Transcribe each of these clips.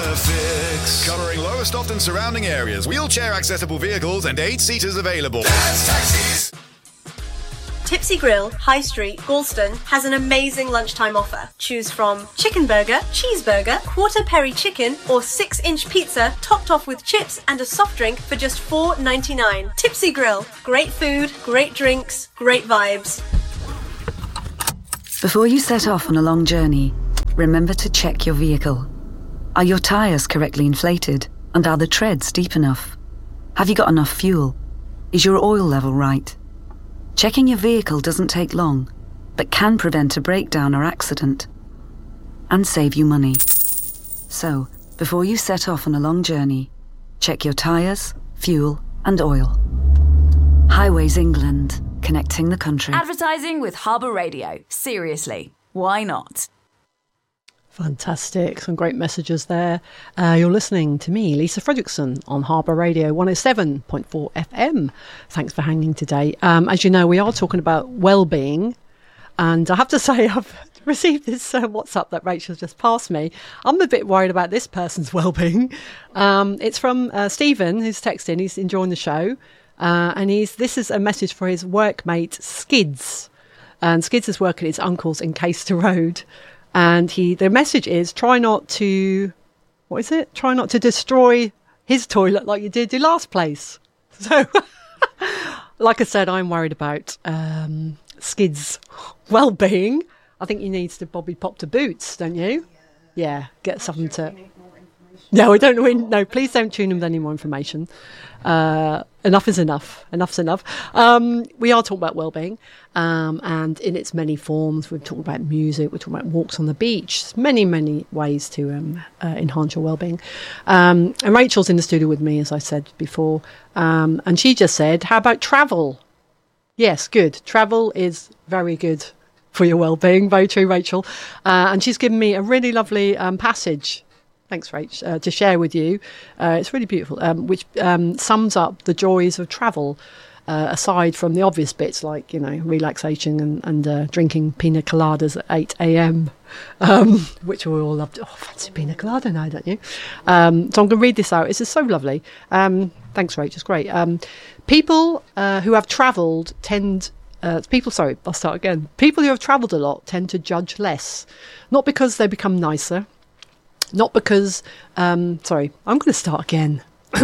Fix. Covering Lowestoft and surrounding areas. Wheelchair accessible vehicles and 8-seaters available. Dad's Taxis. Tipsy Grill, High Street, Galston has an amazing lunchtime offer. Choose from chicken burger, cheeseburger, quarter peri chicken or 6-inch pizza topped off with chips and a soft drink for just $4.99. Tipsy Grill, great food, great drinks, great vibes. Before you set off on a long journey, remember to check your vehicle. Are your tyres correctly inflated? And are the treads deep enough? Have you got enough fuel? Is your oil level right? Checking your vehicle doesn't take long, but can prevent a breakdown or accident and save you money. So, before you set off on a long journey, check your tyres, fuel and oil. Highways England, connecting the country. Advertising with Harbour Radio. Seriously, why not? Fantastic. Some great messages there. You're listening to me, Lisa Fredrickson, on Harbour Radio 107.4 FM. Thanks for hanging today. As you know, we are talking about well-being. And I have to say, I've received this WhatsApp that Rachel's just passed me. I'm a bit worried about this person's well-being. It's from Stephen, who's texting. He's enjoying the show. And this is a message for his workmate, Skids. And Skids is working at his uncle's in Caister Road. And the message is, try not to destroy his toilet like you did your last place. So, like I said, I'm worried about Skid's well-being. I think he needs to Bobby pop to boots, don't you? Yeah, get something to... No, I don't know. No, please don't tune him with any more information. Enough is enough. Enough's enough. We are talking about well-being, and in its many forms. We've talked about music. We're talking about walks on the beach. There's many, many ways to enhance your well-being. And Rachel's in the studio with me, as I said before, and she just said, "How about travel?" Yes, good. Travel is very good for your well-being. Very true, Rachel. And she's given me a really lovely passage. Thanks, Rach, to share with you. It's really beautiful, which sums up the joys of travel, aside from the obvious bits like, relaxation and drinking pina coladas at 8 a.m, which we all love. Oh, fancy pina colada now, don't you? So I'm going to read this out. This is so lovely. Thanks, Rach. It's great. People who have travelled People who have travelled a lot tend to judge less, not because they become nicer. Not because, I'm going to start again.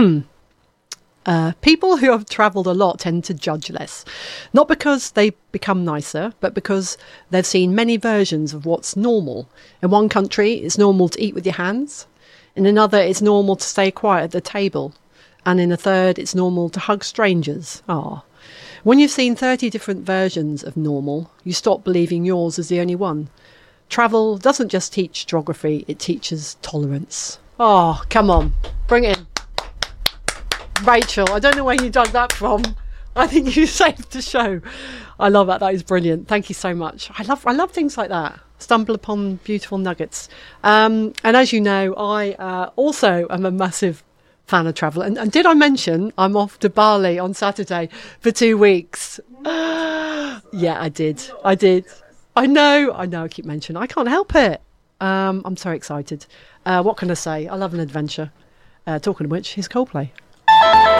People who have travelled a lot tend to judge less. Not because they become nicer, but because they've seen many versions of what's normal. In one country, it's normal to eat with your hands. In another, it's normal to stay quiet at the table. And in a third, it's normal to hug strangers. When you've seen 30 different versions of normal, you stop believing yours is the only one. Travel doesn't just teach geography, it teaches tolerance. Oh, come on, bring it in. Rachel, I don't know where you dug that from. I think you saved the show. I love that. That is brilliant. Thank you so much. I love things like that. Stumble upon beautiful nuggets. And as you know, I also am a massive fan of travel. And did I mention I'm off to Bali on Saturday for 2 weeks? Yeah, I did. I know, I keep mentioning. I can't help it. I'm so excited. What can I say? I love an adventure. Talking of which, here's Coldplay.